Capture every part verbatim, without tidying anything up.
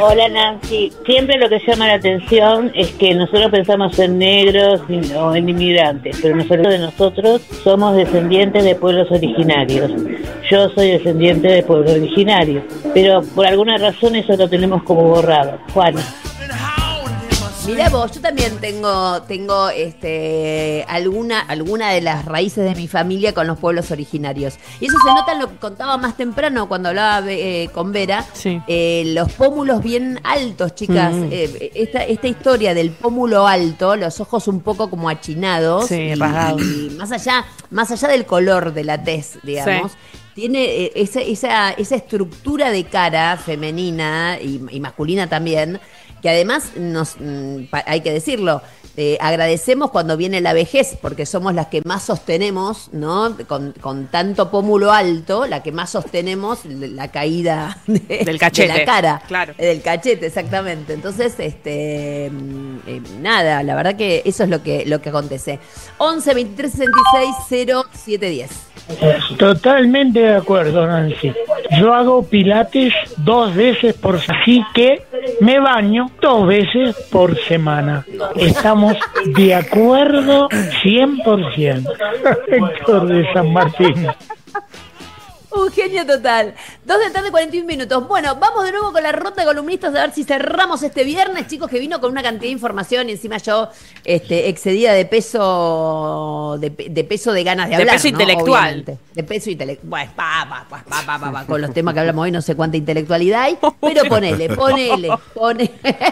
Hola Nancy, siempre lo que llama la atención es que nosotros pensamos en negros o en inmigrantes, pero nosotros de nosotros somos descendientes de pueblos originarios. Yo soy descendiente de pueblo originario, pero por alguna razón eso lo tenemos como borrado. Juana. Mirá vos, yo también tengo tengo este alguna alguna de las raíces de mi familia con los pueblos originarios. Y eso se nota en lo que contaba más temprano cuando hablaba eh, con Vera. Sí. Eh, los pómulos bien altos, chicas. Mm. Eh, esta, esta historia del pómulo alto, los ojos un poco como achinados. Sí, y, rasgados. Y más allá, más allá del color de la tez, digamos. Sí. Tiene eh, esa, esa, esa estructura de cara femenina y, y masculina también, que además nos hay que decirlo, eh, agradecemos cuando viene la vejez, porque somos las que más sostenemos, ¿no? Con, con tanto pómulo alto, la que más sostenemos la caída de, del cachete, de la cara, claro. Del cachete, exactamente. Entonces, este, eh, nada, la verdad que eso es lo que lo que acontece. once, veintitrés, sesenta y seis, cero siete diez. Totalmente de acuerdo, Nancy. Yo hago pilates dos veces por semana, así que me baño dos veces por semana. Estamos de acuerdo cien por ciento. Héctor de San Martín. Un genio total. Dos de la tarde, cuarenta y un minutos. Bueno, vamos de nuevo con la ronda de columnistas a ver si cerramos este viernes, chicos, que vino con una cantidad de información y encima yo este, excedida de peso de, de peso de ganas de hablar. De peso, ¿no? Intelectual. Obviamente. De peso intelectual. Bueno, pa, pa, pa, pa, pa, pa, pa. Con los temas que hablamos hoy no sé cuánta intelectualidad hay, pero ponele, ponele, ponele.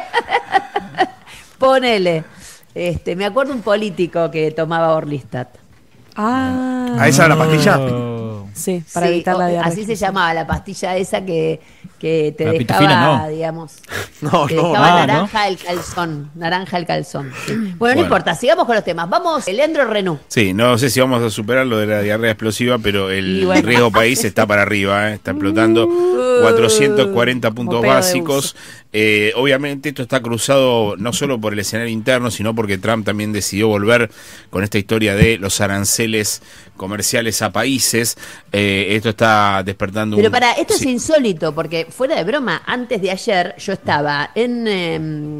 Ponele. Este, me acuerdo un político que tomaba Orlistat. Ah, ¿a esa era la pastilla? Sí, para sí, evitar la diarrea. Así se llamaba la pastilla esa que, que te la dejaba, pitufina, no. digamos, no, te no, dejaba ah, naranja ¿no? el calzón, naranja el calzón. Sí. Bueno, bueno, no importa, sigamos con los temas. Vamos, Leandro Renú. Sí, no sé si vamos a superar lo de la diarrea explosiva, pero el bueno. riesgo país está para arriba, ¿eh? Está explotando uh, cuatrocientos cuarenta puntos básicos. Eh, obviamente esto está cruzado no solo por el escenario interno, sino porque Trump también decidió volver con esta historia de los aranceles comerciales a países. Eh, esto está despertando Pero un... para, esto sí. es insólito, porque fuera de broma, antes de ayer yo estaba en... Eh,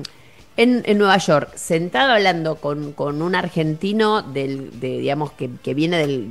En, en Nueva York, sentado hablando con, con un argentino del, de, digamos, que, que viene del,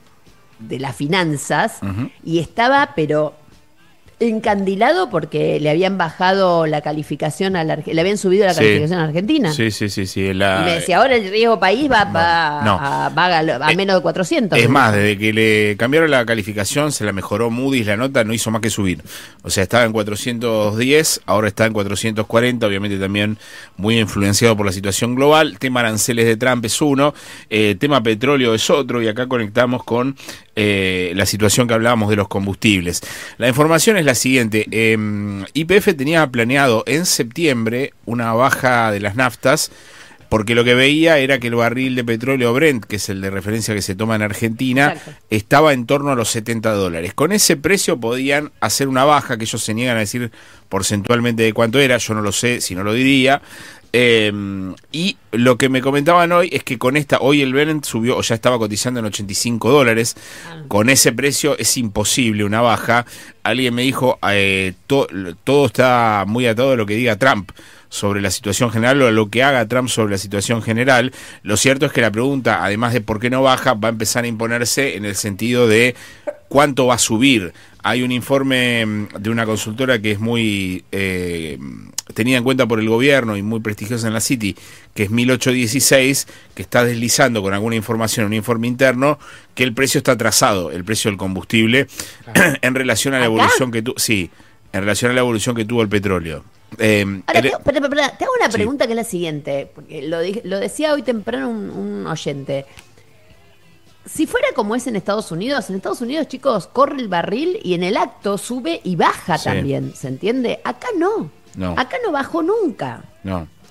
de las finanzas, uh-huh. y estaba, pero encandilado porque le habían bajado la calificación a la, le habían subido la sí. calificación a Argentina. Sí, sí, sí, sí. La... Y me decía, ahora el riesgo país va, va, no, no. A, va a, a menos de cuatrocientos. Es más, desde que le cambiaron la calificación, se la mejoró Moody's, la nota no hizo más que subir. O sea, estaba en cuatrocientos diez, ahora está en cuatrocientos cuarenta, obviamente también muy influenciado por la situación global. Tema aranceles de Trump es uno, eh, tema petróleo es otro, y acá conectamos con eh, la situación que hablábamos de los combustibles. La información es la siguiente. eh, Y P F tenía planeado en septiembre una baja de las naftas, porque lo que veía era que el barril de petróleo Brent, que es el de referencia que se toma en Argentina, exacto, estaba en torno a los setenta dólares. Con ese precio podían hacer una baja, que ellos se niegan a decir porcentualmente de cuánto era, yo no lo sé, si no lo diría. Eh, y lo que me comentaban hoy es que con esta, hoy el Brent subió, o ya estaba cotizando en ochenta y cinco dólares, ah. Con ese precio es imposible una baja. Alguien me dijo, eh, to, todo está muy atado a lo que diga Trump sobre la situación general o a lo que haga Trump sobre la situación general. Lo cierto es que la pregunta, además de por qué no baja, va a empezar a imponerse en el sentido de cuánto va a subir. Hay un informe de una consultora que es muy eh, tenida en cuenta por el gobierno y muy prestigiosa en la City, que es mil ochocientos dieciséis, que está deslizando con alguna información, un informe interno, que el precio está atrasado, el precio del combustible, claro, en relación a la evolución que tuvo, sí, en relación a la evolución que tuvo el petróleo. Eh, Ahora, el, te, pero, pero, te hago una pregunta, sí, que es la siguiente, porque lo, lo decía hoy temprano un, un oyente. Si fuera como es en Estados Unidos, en Estados Unidos, chicos, corre el barril y en el acto sube y baja, sí, también, ¿se entiende? Acá no. No. Acá no bajó nunca. No.